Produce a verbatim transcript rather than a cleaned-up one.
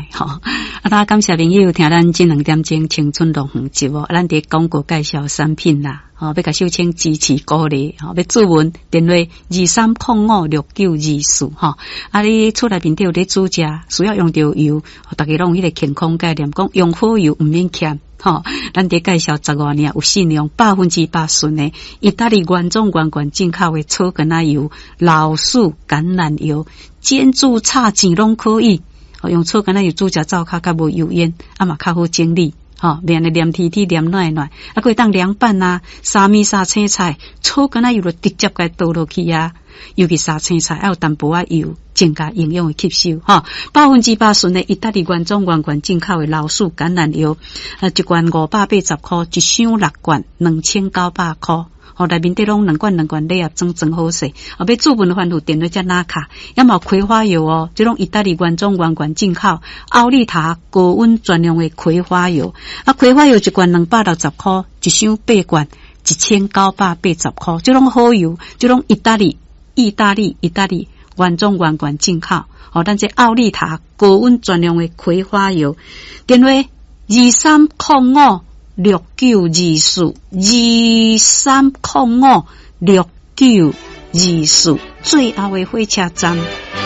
卖吼。啊，大家感谢朋友听咱这两点钟青春乐园节目，咱伫广告介绍产品啦。哦，要甲小青支持鼓励，吼，要注文电话二三零五六九二四，吼。啊，你厝内面都有咧煮食，需要用到油，大家拢有迄个健康概念，讲用好油唔免欠，吼。咱伫介绍十五年有信用，百分之百顺的意大利原装原罐进口的草根仔油、老树橄榄油、煎煮炒钱拢可以。哦，用草根仔油煮食灶骹较无油烟，啊嘛较好整理。吼，面的黏贴贴、黏软软，啊，可以当凉拌啊，沙米沙青菜，草根仔油就直接该倒落去啊。尤其沙青菜，还有淡薄仔油，增加营养的吸收。吼，百分之百纯的意大利原装原罐进口的老树橄榄油，啊，一罐五百八十块，一箱六罐，两千九百块。哦，内面得拢两罐两罐礼盒装装好势。哦，要注文的话，有电话加拿卡，也冇葵花油哦，这种意大利原装原罐进口，奥利塔高温专用的葵花油。啊，葵花油一罐两百六十块，一箱八罐，一千九百八十块。这种好油，这种意大利、意大利、意大利原装原罐进口。哦，咱这奥利塔高温专用的葵花油，电话二三零五。六九二四二三零五六九二四，最后的火车站。